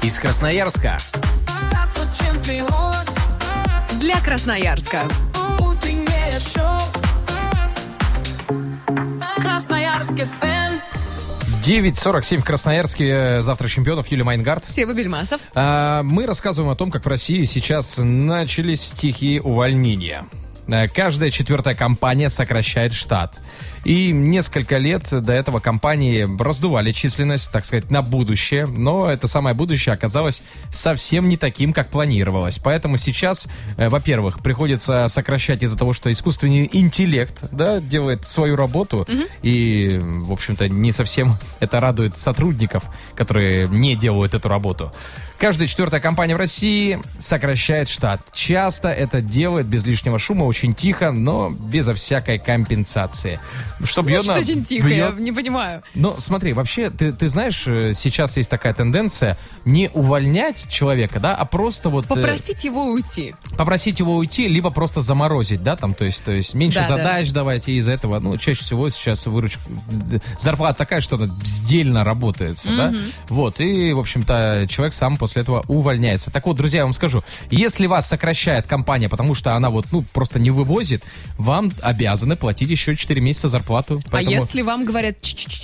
из Красноярска. Для Красноярска. Красноярский фэн. 9:47 в Красноярске. Завтра чемпионов Юлия Майнгард. Сева Бельмасов. Мы рассказываем о том, как в России сейчас начались тихие увольнения. Каждая четвертая компания сокращает штат. И несколько лет до этого компании раздували численность, так сказать, на будущее. Но это самое будущее оказалось совсем не таким, как планировалось. Поэтому сейчас, во-первых, приходится сокращать из-за того, что искусственный интеллект, да, делает свою работу. И, в общем-то, не совсем это радует сотрудников, которые не делают эту работу. Каждая четвертая компания в России сокращает штат. Часто это делает без лишнего шума, очень тихо, но безо всякой компенсации. Что бьет Слушай, очень тихо, я не понимаю. Ну, смотри, вообще, ты знаешь, сейчас есть такая тенденция не увольнять человека, да, а просто вот... Попросить его уйти. Попросить его уйти, либо просто заморозить, да, там, то есть меньше задач давайте из-за этого. Ну, чаще всего сейчас выручка... Зарплата такая, что она бездельно работается, да. Вот, и, в общем-то, человек сам после этого увольняется. Так вот, друзья, я вам скажу, если вас сокращает компания, потому что она вот, просто не вывозит, вам обязаны платить еще 4 месяца зарплату. Поэтому... А если вам говорят,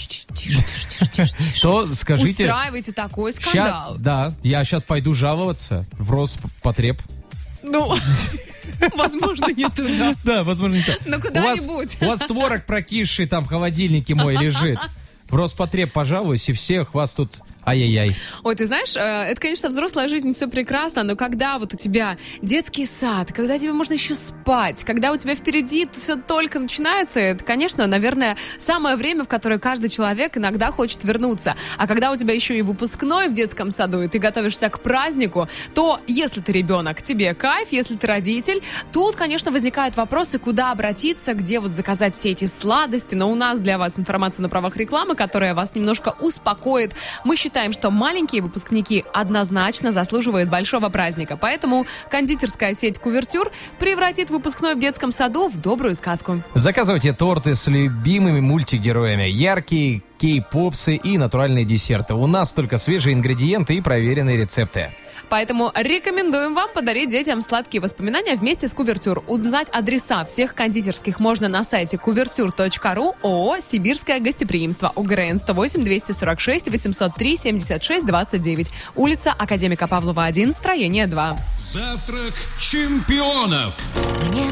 то скажите... Устраивайте такой скандал. Да, я сейчас пойду жаловаться в Роспотреб. Ну, возможно, не туда. Да, возможно, не туда. Но куда-нибудь. У вас творог прокисший там в холодильнике мой лежит. В Роспотреб пожалуйся, и всех вас тут... Ай-яй-яй. Ой, ты знаешь, это, конечно, взрослая жизнь, все прекрасно, но когда вот у тебя детский сад, когда тебе можно еще спать, когда у тебя впереди все только начинается, это, конечно, наверное, самое время, в которое каждый человек иногда хочет вернуться. А когда у тебя еще и выпускной в детском саду, и ты готовишься к празднику, то, если ты ребенок, тебе кайф, если ты родитель, тут, конечно, возникают вопросы, куда обратиться, где вот заказать все эти сладости, но у нас для вас информация на правах рекламы, которая вас немножко успокоит. Мы считаем, что маленькие выпускники однозначно заслуживают большого праздника. Поэтому кондитерская сеть «Кувертюр» превратит выпускной в детском саду в добрую сказку. Заказывайте торты с любимыми мультигероями. Яркие кей-попсы и натуральные десерты. У нас только свежие ингредиенты и проверенные рецепты. Поэтому рекомендуем вам подарить детям сладкие воспоминания вместе с «Кувертюр». Узнать адреса всех кондитерских можно на сайте kuvertur.ru. ООО «Сибирское гостеприимство». УГРН 108 246 803 76 29. Улица Академика Павлова, 1, строение 2. Завтрак чемпионов. Мне